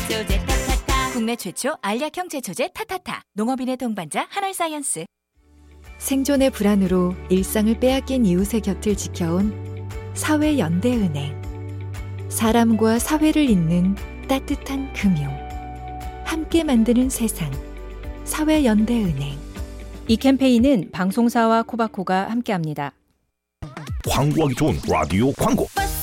제초제 타타타. 국내 최초 알약형 제초제 타타타. 농업인의 동반자 한알사이언스. 생존의 불안으로 일상을 빼앗긴 이웃의 곁을 지켜온 사회연대은행. 사람과 사회를 잇는 따뜻한 금융. 함께 만드는 세상. 사회연대은행. 이 캠페인은 방송사와 코바코가 함께합니다. 광고하기 좋은 라디오 광고.